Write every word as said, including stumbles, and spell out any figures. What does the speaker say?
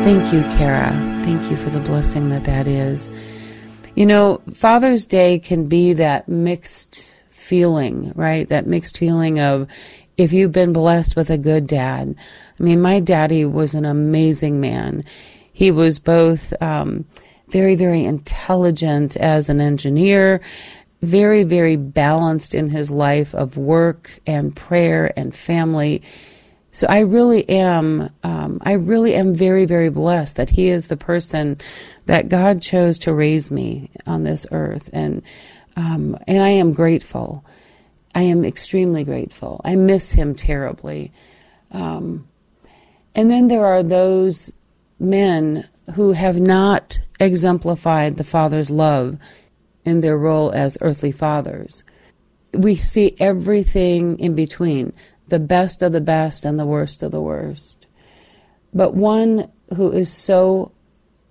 Thank you, Kara. Thank you for the blessing that that is. You know, Father's Day can be that mixed feeling, right? That mixed feeling of if you've been blessed with a good dad. I mean, my daddy was an amazing man. He was both um, very, very intelligent as an engineer, very, very balanced in his life of work and prayer and family. So I really am, um, I really am very, very blessed that he is the person that God chose to raise me on this earth. And, um, and I am grateful. I am extremely grateful. I miss him terribly. Um, and then there are those men who have not exemplified the Father's love in their role as earthly fathers. We see everything in between, the best of the best and the worst of the worst. But one who is so